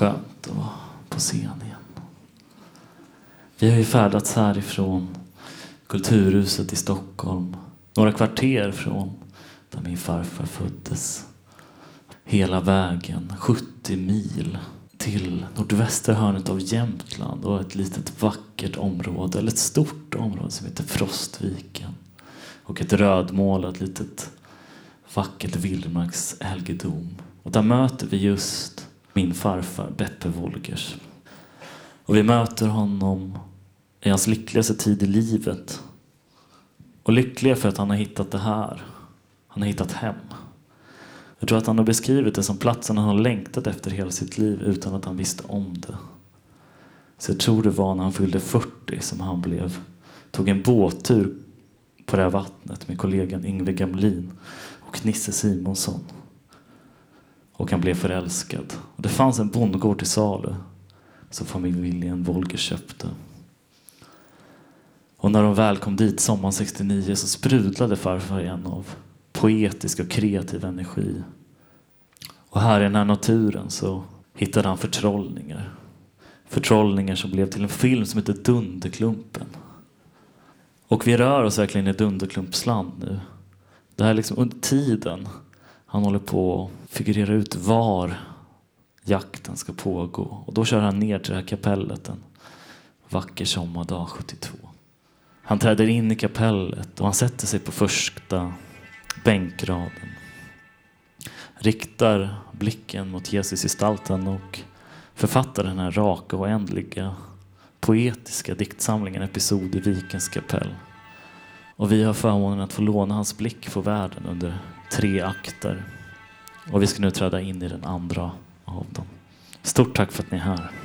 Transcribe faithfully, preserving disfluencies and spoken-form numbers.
skönt att vara på scen igen. Vi har ju färdats härifrån Kulturhuset i Stockholm, några kvarter från där min farfar föddes. Hela vägen, sjuttio mil, till nordvästra hörnet av Jämtland och ett litet vackert område, eller ett stort område som heter Frostviken. Och ett rödmålat litet vackert vildmarks älgedom. Och där möter vi just min farfar Beppe Wolgers. Och vi möter honom i hans lyckligaste tid i livet. Och lyckliga för att han har hittat det här. Han har hittat hem. Jag tror att han har beskrivit det som platsen han har längtat efter hela sitt liv utan att han visste om det. Så jag tror det var när han fyllde fyrtio som han blev, tog en båttur på det här vattnet med kollegan Ingve Gamlin och Nisse Simonsson. Och han blev förälskad. Och det fanns en bondgård till salu som familjen Wolger köpte. Och när de väl kom dit sommaren sextionio så sprudlade farfar igen av poetisk och kreativ energi. Och här i den här naturen så hittade han förtrollningar. Förtrollningar som blev till en film som heter Dunderklumpen. Och vi rör oss verkligen i Dunderklumpsland nu. Det här är liksom under tiden han håller på att figurera ut var jakten ska pågå. Och då kör han ner till det här kapellet en vacker sommardag sjuttiotvå. Han träder in i kapellet och han sätter sig på första bänkraden. Riktar blicken mot Jesus gestalten och författar den här raka och ändliga poetiska diktsamlingen Episod i Vikens kapell. Och vi har förmånen att få låna hans blick för världen under tre akter. Och vi ska nu träda in i den andra av dem. Stort tack för att ni är här.